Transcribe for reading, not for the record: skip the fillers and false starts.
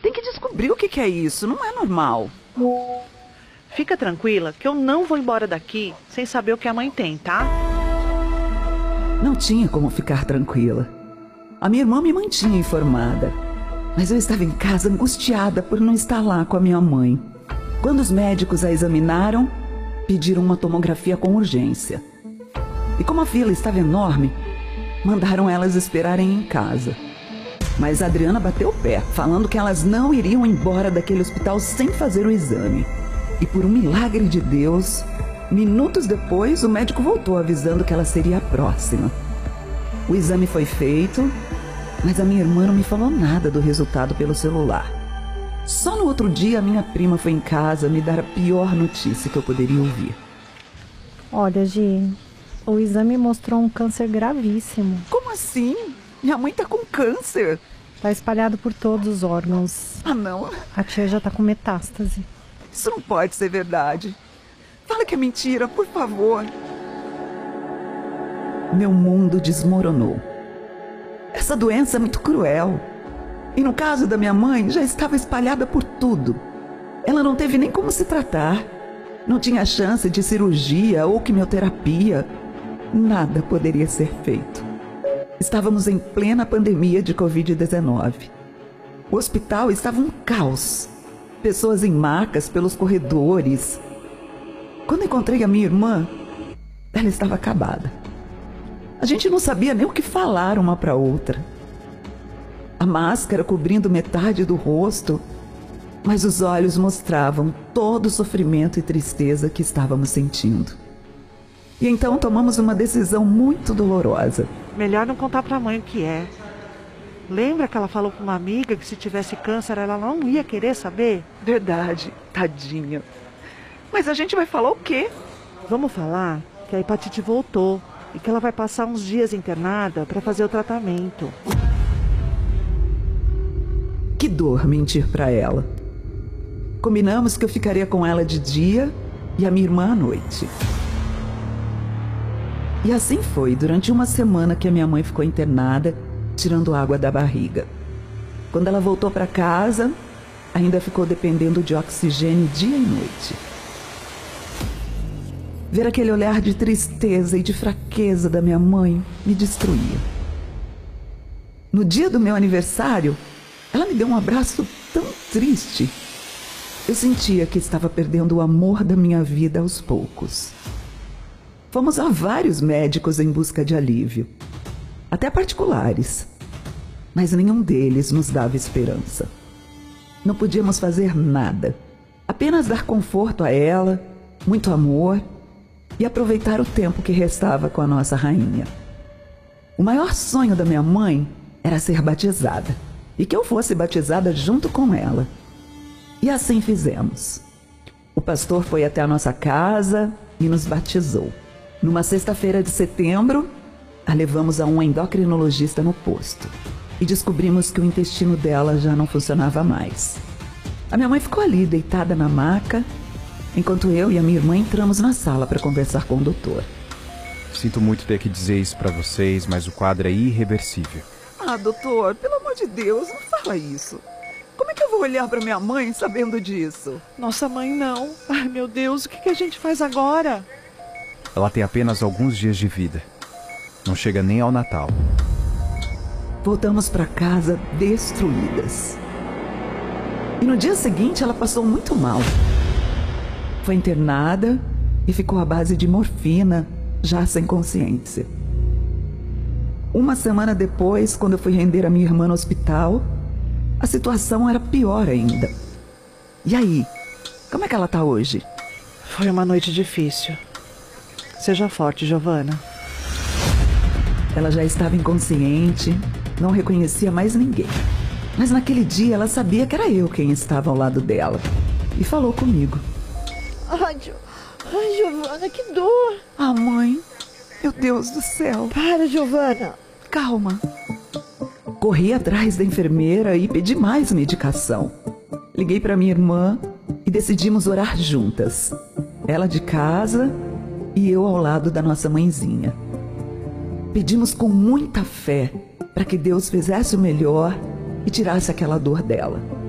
Tem que descobrir o que é isso, não é normal. Fica tranquila que eu não vou embora daqui sem saber o que a mãe tem, tá? Não tinha como ficar tranquila. A minha irmã me mantinha informada, mas eu estava em casa angustiada por não estar lá com a minha mãe. Quando os médicos a examinaram, pediram uma tomografia com urgência. E como a fila estava enorme, mandaram elas esperarem em casa. Mas a Adriana bateu o pé, falando que elas não iriam embora daquele hospital sem fazer o exame. E por um milagre de Deus, minutos depois, o médico voltou avisando que ela seria a próxima. O exame foi feito, mas a minha irmã não me falou nada do resultado pelo celular. Só no outro dia, a minha prima foi em casa me dar a pior notícia que eu poderia ouvir. Olha, Gi, o exame mostrou um câncer gravíssimo. Como assim? Minha mãe tá com câncer. Tá espalhado por todos os órgãos. Ah, não. A tia já tá com metástase. Isso não pode ser verdade. Fala que é mentira, por favor. Meu mundo desmoronou. Essa doença é muito cruel. E no caso da minha mãe, já estava espalhada por tudo. Ela não teve nem como se tratar. Não tinha chance de cirurgia ou quimioterapia. Nada poderia ser feito. Estávamos em plena pandemia de Covid-19. O hospital estava um caos. Pessoas em macas pelos corredores. Quando encontrei a minha irmã, ela estava acabada. A gente não sabia nem o que falar uma para outra. A máscara cobrindo metade do rosto, mas os olhos mostravam todo o sofrimento e tristeza que estávamos sentindo. E então tomamos uma decisão muito dolorosa. Melhor não contar pra mãe o que é. Lembra que ela falou com uma amiga que se tivesse câncer ela não ia querer saber? Verdade, tadinha. Mas a gente vai falar o quê? Vamos falar que a hepatite voltou e que ela vai passar uns dias internada pra fazer o tratamento. Que dor mentir pra ela. Combinamos que eu ficaria com ela de dia e a minha irmã à noite. E assim foi durante uma semana que a minha mãe ficou internada, tirando água da barriga. Quando ela voltou para casa, ainda ficou dependendo de oxigênio dia e noite. Ver aquele olhar de tristeza e de fraqueza da minha mãe me destruía. No dia do meu aniversário, ela me deu um abraço tão triste. Eu sentia que estava perdendo o amor da minha vida aos poucos. Fomos a vários médicos em busca de alívio, até particulares, mas nenhum deles nos dava esperança. Não podíamos fazer nada, apenas dar conforto a ela, muito amor e aproveitar o tempo que restava com a nossa rainha. O maior sonho da minha mãe era ser batizada e que eu fosse batizada junto com ela. E assim fizemos. O pastor foi até a nossa casa e nos batizou. Numa sexta-feira de setembro, a levamos a um endocrinologista no posto e descobrimos que o intestino dela já não funcionava mais. A minha mãe ficou ali, deitada na maca, enquanto eu e a minha irmã entramos na sala para conversar com o doutor. Sinto muito ter que dizer isso para vocês, mas o quadro é irreversível. Ah, doutor, pelo amor de Deus, não fala isso. Como é que eu vou olhar para minha mãe sabendo disso? Nossa mãe não. Ai, meu Deus, o que a gente faz agora? Ela tem apenas alguns dias de vida. Não chega nem ao Natal. Voltamos para casa destruídas. E no dia seguinte ela passou muito mal. Foi internada e ficou à base de morfina, já sem consciência. Uma semana depois, quando eu fui render a minha irmã no hospital, a situação era pior ainda. E aí, como é que ela tá hoje? Foi uma noite difícil. Seja forte, Giovana. Ela já estava inconsciente, não reconhecia mais ninguém. Mas naquele dia ela sabia que era eu quem estava ao lado dela. E falou comigo. Ai, Giovana, que dor. Ah, mãe, meu Deus do céu. Para, Giovana. Calma. Corri atrás da enfermeira e pedi mais medicação. Liguei para minha irmã e decidimos orar juntas. Ela de casa e eu ao lado da nossa mãezinha. Pedimos com muita fé para que Deus fizesse o melhor e tirasse aquela dor dela.